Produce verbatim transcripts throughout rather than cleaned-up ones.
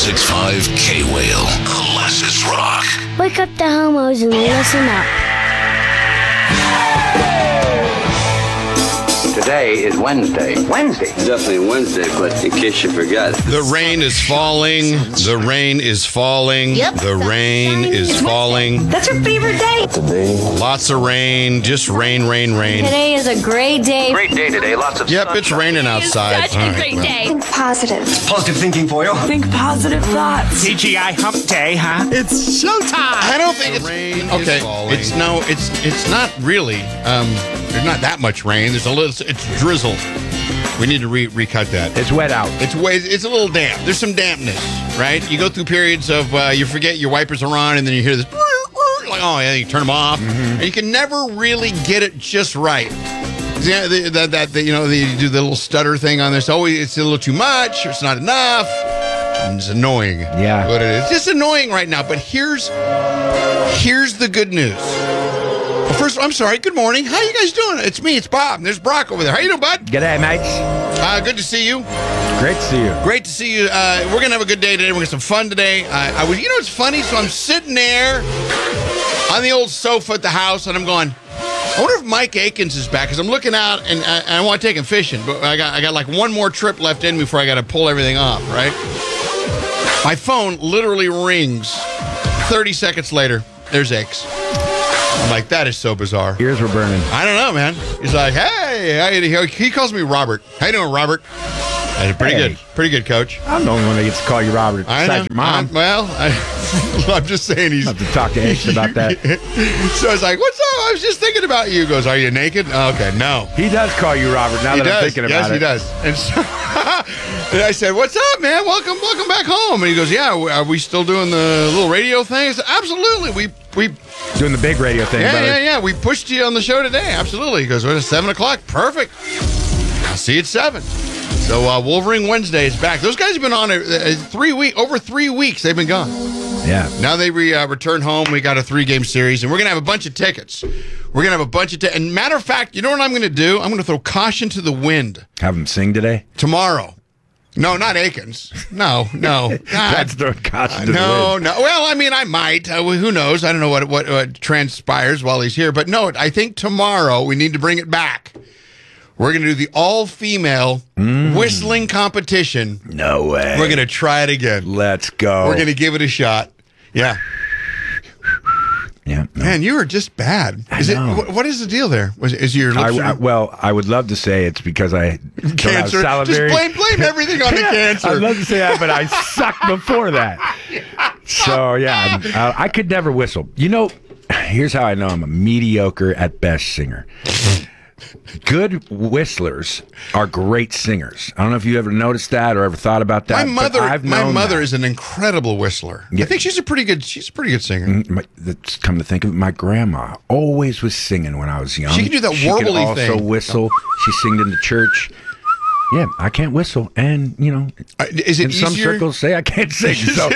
six five K-Whale. Glasses Rock. Wake up the homos and listen up. Today is Wednesday. Wednesday? Definitely Wednesday, but in case you forgot. The rain is falling. The rain is falling. Yep. The rain is falling. That's her favorite day. Today. Lots of rain. Just rain, rain, rain. Today is a great day. Great day today. Lots of Yep, sunshine. it's raining outside. Such a All right, great well. day. Think positive. Positive thinking for you. Think positive thoughts. T G I hump day, huh? It's showtime. I don't think it's rain. Okay, it's no, it's it's not really. Um, there's not that much rain. There's a little. It's drizzle. We need to re- recut that. It's wet out. It's way. It's a little damp. There's some dampness, right? You go through periods of uh, you forget your wipers are on, and then you hear this. Like, oh yeah, you turn them off, Mm-hmm. and you can never really get it just right. Yeah, the, that that the, you know, the, you do the little stutter thing on this. Always, it's a little too much. Or it's not enough. And it's annoying. Yeah. What it is. It's just annoying right now. But here's here's the good news. Well, first, I'm sorry. Good morning. How you guys doing? It's me. It's Bob. There's Brock over there. How you doing, bud? G'day, mates. Uh, good to see you. Great to see you. Great to see you. Uh, we're gonna have a good day today. We're gonna have some fun today. I, I was, you know, what's funny. So I'm sitting there on the old sofa at the house, and I'm going, I wonder if Mike Akins is back, because I'm looking out, and I, I want to take him fishing, but I got I got like one more trip left in me before I got to pull everything off. Right. My phone literally rings. thirty seconds later, there's X. I'm like, that is so bizarre. Ears were burning. I don't know, man. He's like, hey, how you, he calls me Robert. How you doing, Robert? That's pretty Hey. good. Pretty good, coach. I'm the only one that gets to call you Robert I know. besides your mom. I- well, I, I'm just saying he's. I'll have to talk to Ace about that. So I was like, what's up? I was just thinking about you. He goes, are you naked? Oh, okay, no. He does call you Robert now He that does. I'm thinking yes, about it. he does. And so and I said, what's up, man? Welcome, welcome back home. And he goes, yeah, are we still doing the little radio thing? I said, absolutely. We, we, Doing the big radio thing, yeah, brother. yeah, yeah. We pushed you on the show today. Absolutely. He goes, well, it's seven o'clock. Perfect. I'll see you at seven. So uh, Wolverine Wednesday is back. Those guys have been on a, a three week over three weeks. They've been gone. Yeah. Now they re, uh, return home. We got a three game series, and we're gonna have a bunch of tickets. We're gonna have a bunch of tickets. And matter of fact, you know what I'm gonna do? I'm gonna throw caution to the wind Have him sing today? tomorrow. No, not Akins. No, no. God. That's throwing caution to the No, wind. no. Well, I mean, I might. Uh, who knows? I don't know what, what what transpires while he's here. But no, I think tomorrow we need to bring it back. We're going to do the all-female Mm. whistling competition. No way. We're going to try it again. Let's go. We're going to give it a shot. Yeah. Yeah. no. Man, you are just bad. I Is it? know. What, what is the deal there? Was is your I, lips I- well, I would love to say it's because I don't have cancer? Just salivary. blame blame everything on the Yeah, cancer. I'd love to say that, but I sucked before that. So, yeah, I, I could never whistle. You know, here's how I know I'm a mediocre at best singer. Good whistlers are great singers. I don't know if you ever noticed that or ever thought about that. My but mother, I've my known mother that. is an incredible whistler. Yeah. I think she's a pretty good. She's a pretty good singer. Mm, My, that's come to think of it, my grandma always was singing when I was young. She can do that She could warbly also thing. whistle. She singed in the church. Yeah, I can't whistle, and you know, Uh, Is it in some easier? circles say I can't sing. So you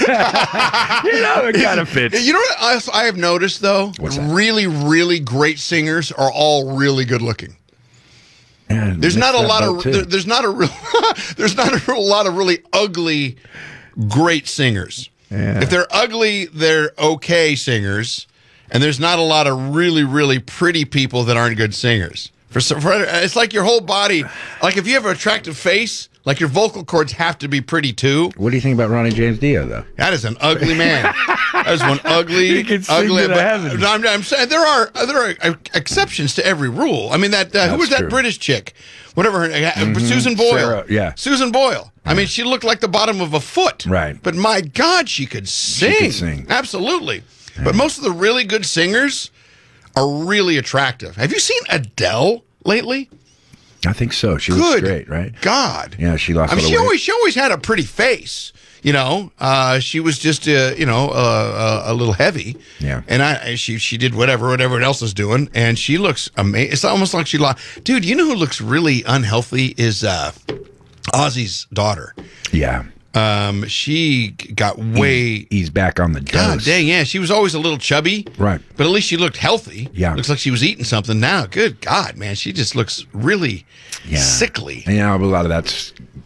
know, it kind of fits. You know what else I have noticed though? What's that? Really, really great singers are all really good looking. Yeah, There's missed not a that lot boat, of too. there, there's not a real there's not a real lot of really ugly great singers. Yeah. If they're ugly, they're okay singers, and there's not a lot of really really pretty people that aren't good singers. For, some- for it's like your whole body, like if you have an attractive face, like your vocal cords have to be pretty too. What do you think about Ronnie James Dio, though? That is an ugly man. That is one ugly, He can sing ugly. to the but- heavens. I'm, I'm saying there are there are exceptions to every rule. I mean that uh, who That's was that true. British chick, whatever her name, Susan Boyle. Sarah, yeah. Susan Boyle. I mean, she looked like the bottom of a foot. Right. But my God, she could sing. could sing. Absolutely. But most of the really good singers are really attractive. Have you seen Adele lately? I think so. She Good looks great, right? God. Yeah, she lost I mean, a she little weight. always she always had a pretty face. You know, uh, she was just uh, you know uh, uh, a little heavy. Yeah. And I and she she did whatever whatever else is doing, and she looks amazing. It's almost like she lost. Dude, you know who looks really unhealthy is uh, Ozzy's daughter. Yeah. Um, she got way. He's back on the God dose. dang, yeah. She was always a little chubby. Right. But at least she looked healthy. Yeah. Looks like she was eating something now. Good God, man. She just looks really Yeah. sickly. And, you know, a lot of that's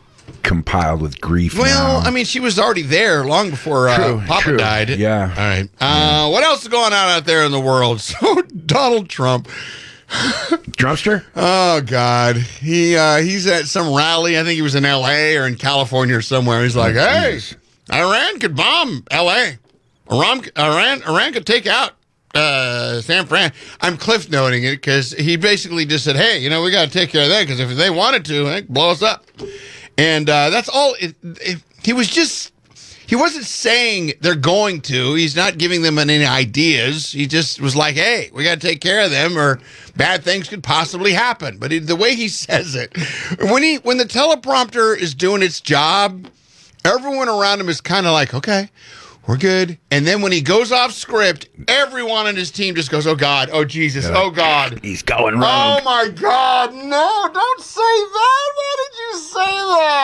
compiled with grief. Well, now. I mean, she was already there long before uh, True, Papa true. died. Yeah. All right. Uh, what else is going on out there in the world? So Donald Trump. Trumpster? Oh God, he uh, he's at some rally. I think he was in L A or in California or somewhere. He's like, Oh, "Hey, Jesus. Iran could bomb L A. Iran, Iran, Iran could take out uh, San Fran." I'm cliff noting it because he basically just said, "Hey, you know, we got to take care of that because if they wanted to, they could blow us up." And uh, that's all. It, it, he was just. He wasn't saying they're going to. He's not giving them any ideas. He just was like, hey, we got to take care of them or bad things could possibly happen. But he, the way he says it, when he when the teleprompter is doing its job, everyone around him is kind of like, okay, we're good. And then when he goes off script, everyone on his team just goes, oh, God, oh, Jesus, oh, God. He's going Oh, wrong. my God, no, don't say that. Why did you say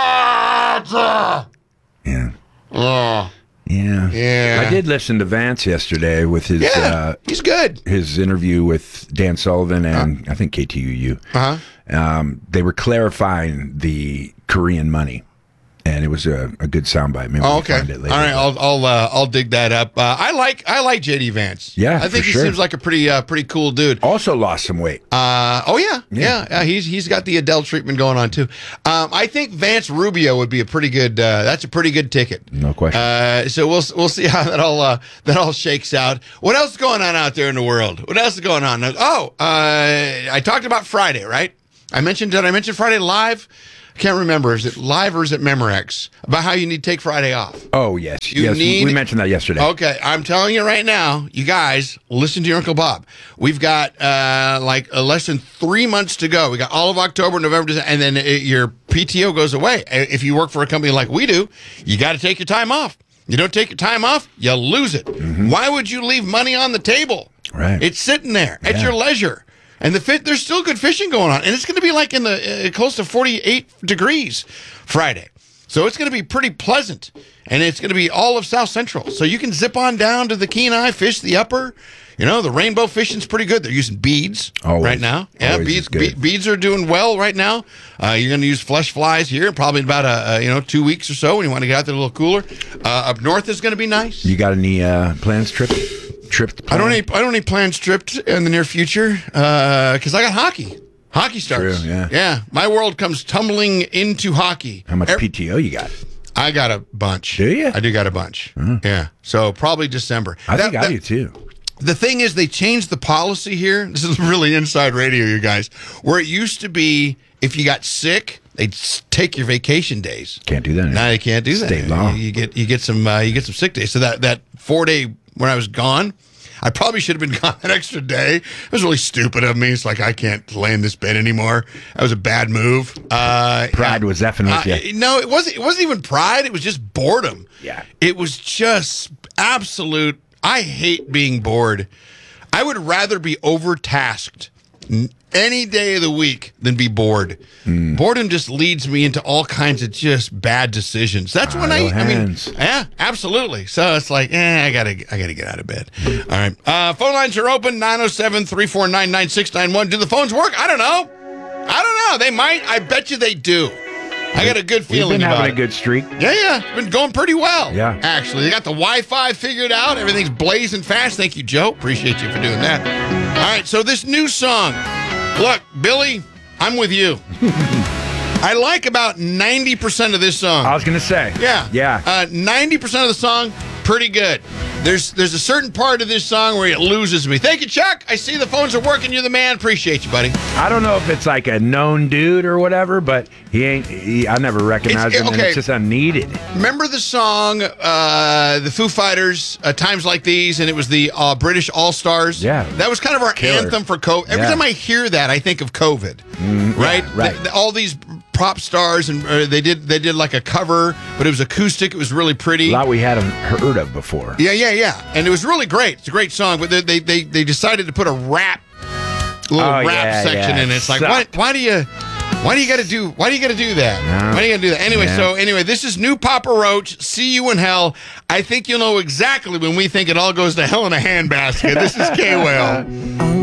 that? Yeah. Oh. Yeah. Yeah. I did listen to Vance yesterday with his Yeah, uh, he's good. his interview with Dan Sullivan and I think K T U U. Uh-huh. Um, they were clarifying the Korean money, and it was a, a good soundbite. Maybe Oh, we'll okay. find it later. All right, I'll I'll uh, I'll dig that up. Uh, I like I like J D Vance. Yeah, I think for he sure. seems like a pretty uh, pretty cool dude. Also lost some weight. Uh, oh yeah, yeah, Yeah. yeah. He's he's got the Adele treatment going on too. Um, I think Vance Rubio would be a pretty good. Uh, that's a pretty good ticket. No question. Uh, so we'll we'll see how that all uh, that all shakes out. What else is going on out there in the world? What else is going on? Oh, uh, I talked about Friday, right? I mentioned did I mention Friday live? I can't remember. Is it live or is it Memorex? About how you need to take Friday off. oh, yes. You yes, need- we mentioned that yesterday. Okay, I'm telling you right now, you guys, listen to your Uncle Bob. We've got uh, like uh, less than three months to go. We got all of October, November, December, and then it, your P T O goes away. Uh, If you work for a company like we do, you got to take your time off. You don't take your time off, you lose it. Why would you leave money on the table? Right. It's sitting there at Yeah. your leisure. And the fit, there's still good fishing going on. And it's going to be like in the uh, close to forty-eight degrees Friday. So it's going to be pretty pleasant. And it's going to be all of South Central. So you can zip on down to the Kenai, fish the upper. You know, the rainbow fishing's pretty good. They're using beads Always. right now. Yeah, Always beads is good. be- beads are doing well right now. Uh, you're going to use flesh flies here probably in about a, a you know two weeks or so when you want to get out there a little cooler. Uh, up north is going to be nice. You got any uh, plans, trip? Trip? I don't need I don't need plans tripped in the near future because I got hockey. Hockey starts. True, yeah. Yeah. My world comes tumbling into hockey. How much Ev- P T O you got? I got a bunch. Do you? I do got a bunch. Yeah. So probably December. I That- think I that- do too. The thing is, they changed the policy here. This is really inside radio, you guys. Where it used to be, if you got sick, they'd s- take your vacation days. Can't do that anymore. Now you can't do that. State law. You, you get you get some uh, you get some sick days. So that that four day when I was gone, I probably should have been gone an extra day. It was really stupid of me. It's like I can't lay in this bed anymore. That was a bad move. Uh, Pride yeah. was effing with Uh, you. No, it wasn't. It wasn't even pride. It was just boredom. Yeah. It was just absolute. I hate being bored. I would rather be overtasked n- any day of the week than be bored. Hmm. Boredom just leads me into all kinds of just bad decisions. That's when I, Idle I mean, hands. yeah, absolutely. So it's like, eh, I gotta, I gotta get out of bed. All right. Uh, phone lines are open, nine oh seven, three four nine, nine six nine one. Do the phones work? I don't know. I don't know. They might. I bet you they do. I got a good We've feeling been about having it. a good streak. Yeah, yeah. It's been going pretty well. Yeah. Actually, they got the Wi-Fi figured out. Everything's blazing fast. Thank you, Joe. Appreciate you for doing that. All right, so this new song. Look, Billy, I'm with you. I like about ninety percent of this song. I was going to say. Yeah. Yeah. Uh, ninety percent of the song, pretty good. There's there's a certain part of this song where it loses me. Thank you, Chuck. I see the phones are working. You're the man. Appreciate you, buddy. I don't know if it's like a known dude or whatever, but he ain't. He, I never recognized It's- him, and okay. it's just unneeded. Remember the song, uh, the Foo Fighters, uh, Times Like These, and it was the uh, British All-Stars? Yeah. That was kind of our Killer. anthem for COVID. Every Yeah. time I hear that, I think of COVID, right? yeah, right. The- the- all these pop stars, and uh, they did they did like a cover, but it was acoustic. It was really pretty. A lot we hadn't heard of before. Yeah, yeah, yeah. And it was really great. It's a great song, but they they they, they decided to put a rap, little Oh, rap yeah, section yeah. in it. It's like, why, Sucked. why do you, why do you got to do, why do you got to do that? No. Why do you got to do that? Anyway, Yeah. so anyway, this is new Papa Roach. See you in hell. I think you'll know exactly when we think it all goes to hell in a handbasket. This is K-Whale.